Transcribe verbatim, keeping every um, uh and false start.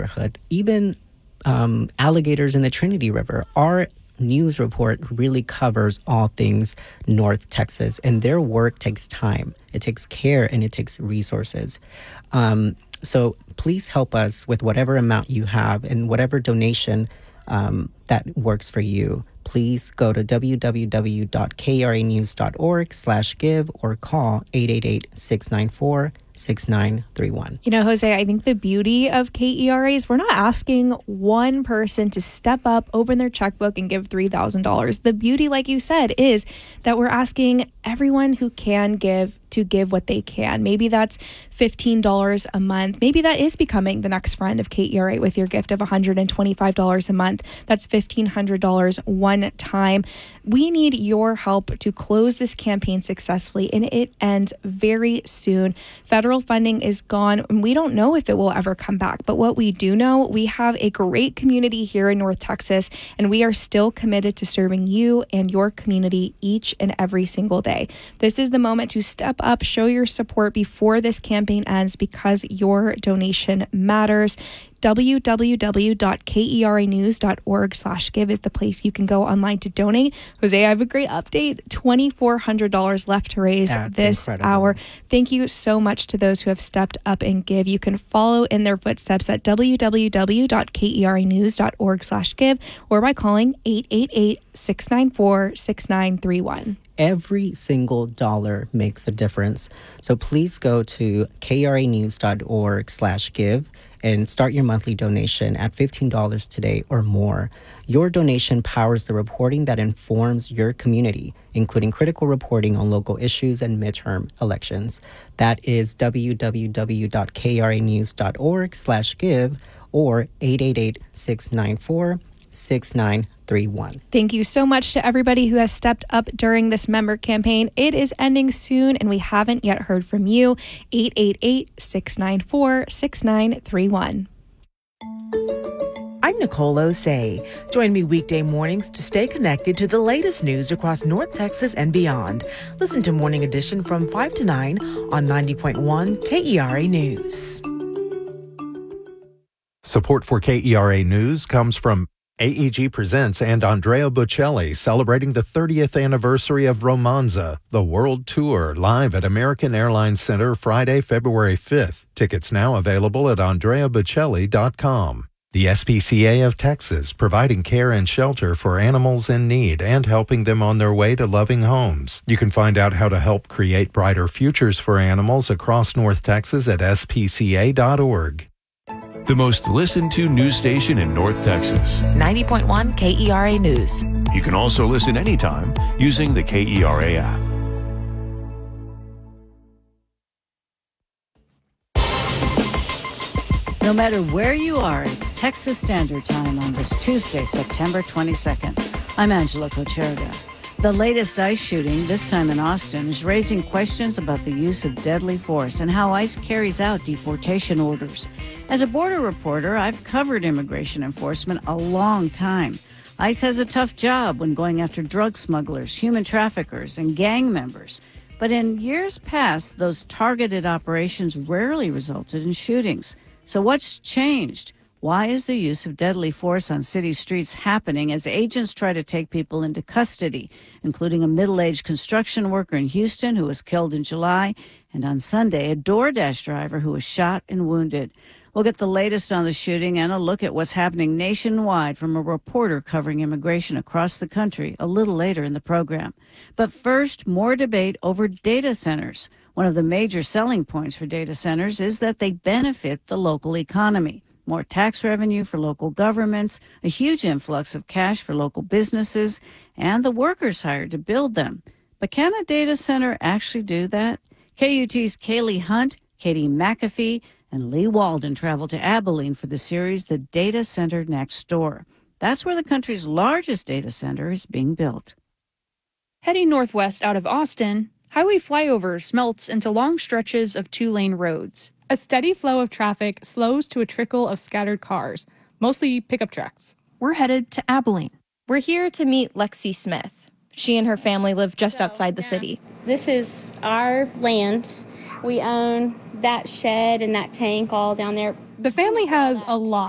neighborhood, even um, alligators in the Trinity River. Our news report really covers all things North Texas, and their work takes time. It takes care and it takes resources. Um, so please help us with whatever amount you have and whatever donation um, that works for you. Please go to www.kranews.org slash give or call eight eight eight, six nine four, six nine three one. You know, Jose, I think the beauty of K E R A is we're not asking one person to step up, open their checkbook, and give three thousand dollars. The beauty, like you said, is that we're asking everyone who can give to give what they can. Maybe that's fifteen dollars a month. Maybe that is becoming the next friend of K E R A with your gift of one hundred twenty-five dollars a month. That's fifteen hundred dollars one time. We need your help to close this campaign successfully, and it ends very soon. Federal funding is gone, and we don't know if it will ever come back. But what we do know, we have a great community here in North Texas, and we are still committed to serving you and your community each and every single day. This is the moment to step up, show your support before this campaign ends, because your donation matters. www.kranews.org slash give is the place you can go online to donate. Jose, I have a great update. two thousand four hundred dollars left to raise That's this incredible. hour. Thank you so much to those who have stepped up and give. You can follow in their footsteps at www.kranews.org slash give or by calling eight eight eight, six nine four, six nine three one. Every single dollar makes a difference. So please go to kranews.org slash give and start your monthly donation at fifteen dollars today or more. Your donation powers the reporting that informs your community, including critical reporting on local issues and midterm elections. That is www.kranews.org slash give or eight eight eight, six nine four, six nine three one. Thank you so much to everybody who has stepped up during this member campaign. It is ending soon, and we haven't yet heard from you. eight eight eight, six nine four, six nine three one. I'm Nicole Osei. Join me weekday mornings to stay connected to the latest news across North Texas and beyond. Listen to Morning Edition from five to nine on ninety point one K E R A News. Support for K E R A News comes from A E G Presents and Andrea Bocelli celebrating the thirtieth anniversary of Romanza, the world tour, live at American Airlines Center Friday, February fifth. Tickets now available at andrea bocelli dot com. The S P C A of Texas, providing care and shelter for animals in need and helping them on their way to loving homes. You can find out how to help create brighter futures for animals across North Texas at S P C A dot org. The most listened to news station in North Texas. ninety point one K E R A News. You can also listen anytime using the K E R A app. No matter where you are, it's Texas Standard Time on this Tuesday, September twenty-second. I'm Angela Cocherga. The latest ICE shooting, this time in Austin, is raising questions about the use of deadly force and how ICE carries out deportation orders. As a border reporter, I've covered immigration enforcement a long time. ICE has a tough job when going after drug smugglers, human traffickers, and gang members. But in years past, those targeted operations rarely resulted in shootings. So what's changed? Why is the use of deadly force on city streets happening as agents try to take people into custody, including a middle-aged construction worker in Houston who was killed in July, and on Sunday, a DoorDash driver who was shot and wounded? We'll get the latest on the shooting and a look at what's happening nationwide from a reporter covering immigration across the country a little later in the program. But first, more debate over data centers. One of the major selling points for data centers is that they benefit the local economy. More tax revenue for local governments, a huge influx of cash for local businesses, and the workers hired to build them. But can a data center actually do that? K U T's Kaylee Hunt, Katie McAfee, and Lee Walden traveled to Abilene for the series The Data Center Next Door. That's where the country's largest data center is being built. Heading northwest out of Austin, highway flyovers melts into long stretches of two-lane roads. A steady flow of traffic slows to a trickle of scattered cars, mostly pickup trucks. We're headed to Abilene. We're here to meet Lexi Smith. She and her family live just so, outside the yeah. city. This is our land. We own that shed and that tank all down there. The family has a lot